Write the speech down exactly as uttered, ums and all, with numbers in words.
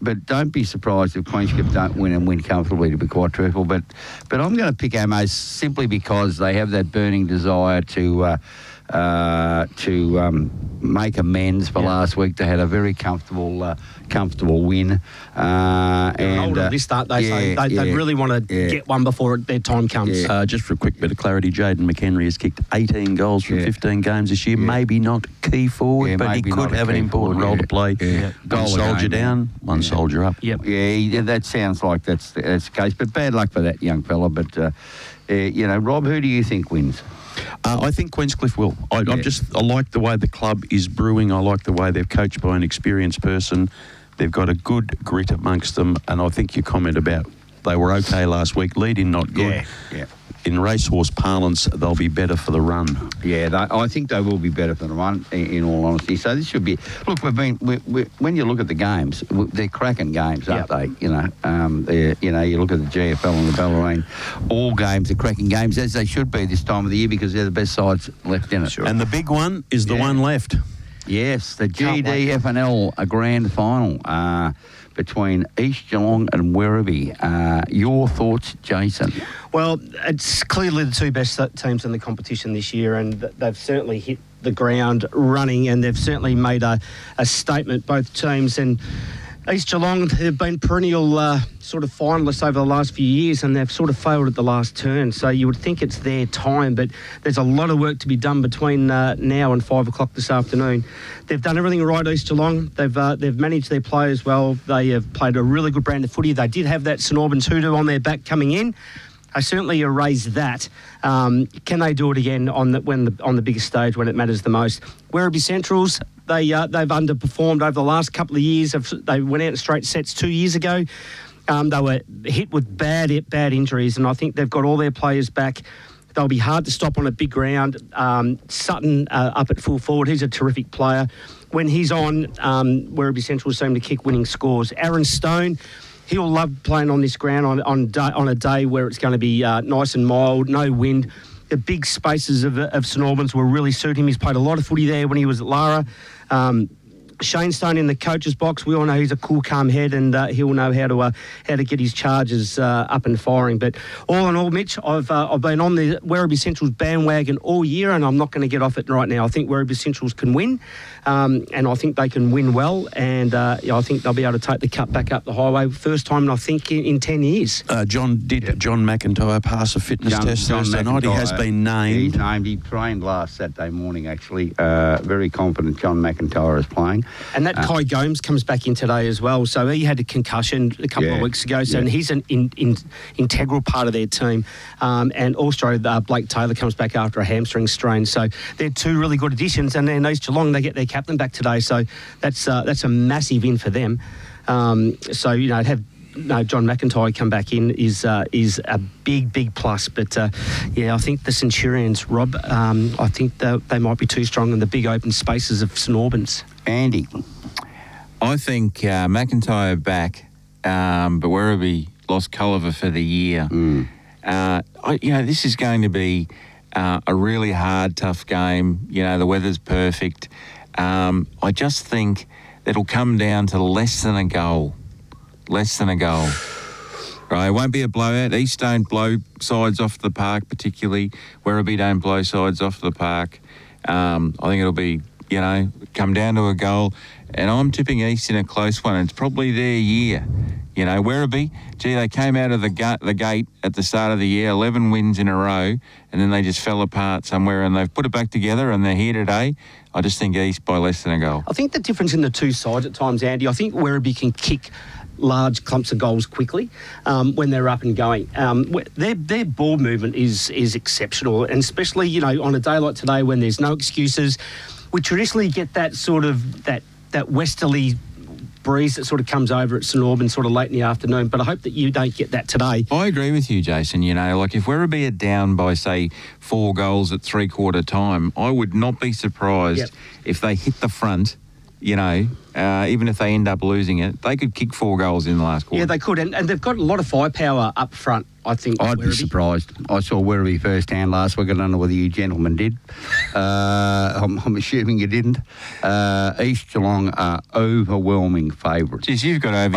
but don't be surprised if Queenscliff don't win and win comfortably, to be quite truthful. But but I'm going to pick Amos simply because they have that burning desire to uh, uh, to um, make amends for yeah. last week. They had a very comfortable uh, comfortable win. Uh, and hold on uh, this, aren't they? Yeah, so they, yeah, they really want to yeah. get one before their time comes. Yeah. Uh, just for a quick bit of clarity, Jaden McHenry has kicked eighteen goals from yeah. fifteen games this year. Yeah. Maybe not key forward, yeah, but he could have an important forward, role yeah. to play. Yeah. One soldier game, down, one yeah. soldier up. Yep. Yeah, he, that sounds like that's, that's the case. But bad luck for that young fella. But, uh, uh, you know, Rob, who do you think wins? Uh, I think Queenscliff will. I, yeah. I'm just, I like the way the club is brewing. I like the way they're coached by an experienced person. They've got a good grit amongst them. And I think your comment about they were okay last week, leading not good. Yeah, yeah. In racehorse parlance, they'll be better for the run. Yeah, they, I think they will be better for the run, in, in all honesty. So this should be... Look, we've been... We, we, when you look at the games, they're cracking games, aren't yep. they? You know, um, you know, you look at the G F L and the Bellarine, all games are cracking games, as they should be this time of the year, because they're the best sides left in it. Sure. And the big one is the yeah. one left. Yes, the G D F N L, a grand final uh, between East Geelong and Werribee. Uh, your thoughts, Jason? Well, it's clearly the two best teams in the competition this year, and they've certainly hit the ground running, and they've certainly made a, a statement, both teams. And East Geelong have been perennial uh, sort of finalists over the last few years, and they've sort of failed at the last turn. So you would think it's their time, but there's a lot of work to be done between uh, now and five o'clock this afternoon. They've done everything right, East Geelong. They've uh, they've managed their players well. They have played a really good brand of footy. They did have that St Albans hoodoo on their back coming in. I certainly erased that. Um, can they do it again on the when the, on the biggest stage when it matters the most? Werribee Centrals, they uh, they've underperformed over the last couple of years. They went out in straight sets two years ago. Um, they were hit with bad bad injuries, and I think they've got all their players back. They'll be hard to stop on a big ground. Um, Sutton uh, up at full forward, he's a terrific player. When he's on, um, Werribee Central seem to kick winning scores. Aaron Stone, he'll love playing on this ground on on, day, on a day where it's going to be uh, nice and mild, no wind. The big spaces of, of St Albans will really suit him. He's played a lot of footy there when he was at Lara. Um, Shane Stone in the coach's box. We all know he's a cool, calm head, and uh, he'll know how to uh, how to get his charges uh, up and firing. But all in all, Mitch, I've uh, I've been on the Werribee Central's bandwagon all year, and I'm not going to get off it right now. I think Werribee Centrals can win, um, and I think they can win well, and uh, yeah, I think they'll be able to take the cut back up the highway. First time, I think, in, in ten years. Uh, John, did yep. John McIntyre pass a fitness John, test John Thursday night? He has been named. He's named. He trained last Saturday morning, actually. Uh, very confident John McIntyre is playing. And that uh, Kai Gomes comes back in today as well. So he had a concussion a couple yeah, of weeks ago. So yeah. and he's an in, in, integral part of their team. Um, and also uh, Blake Taylor comes back after a hamstring strain. So they're two really good additions. And then East Geelong, they get their captain back today. So that's uh, that's a massive in for them. Um, so, you know, have no, John McIntyre come back in is uh, is a big, big plus. But, uh, yeah, I think the Centurions, Rob, um, I think they might be too strong in the big open spaces of St Albans. Andy? I think uh, McIntyre back, um, but Werribee lost Culliver for the year. Mm. Uh, I, you know, this is going to be uh, a really hard, tough game. You know, the weather's perfect. Um, I just think it'll come down to less than a goal. Less than a goal. Right, it won't be a blowout. East don't blow sides off the park particularly. Werribee don't blow sides off the park. Um, I think it'll be, you know, come down to a goal. And I'm tipping East in a close one. It's probably their year. You know, Werribee, gee, they came out of the, gu- the gate at the start of the year, eleven wins in a row, and then they just fell apart somewhere, and they've put it back together, and they're here today. I just think East by less than a goal. I think the difference in the two sides at times, Andy, I think Werribee can kick large clumps of goals quickly um, when they're up and going. Um, their their ball movement is is exceptional, and especially, you know, on a day like today when there's no excuses, we traditionally get that sort of that that westerly breeze that sort of comes over at St Albans sort of late in the afternoon, but I hope that you don't get that today. I agree with you, Jason. You know, like if Werribee are down by, say, four goals at three-quarter time, I would not be surprised yep. if they hit the front, you know, uh, even if they end up losing it, they could kick four goals in the last quarter. Yeah, they could, and, and they've got a lot of firepower up front, I think. I'd Werribee. be surprised. I saw Werribee firsthand last week. I don't know whether you gentlemen did. Uh, I'm, I'm assuming you didn't. Uh, East Geelong are overwhelming favourites. Geez, you've got over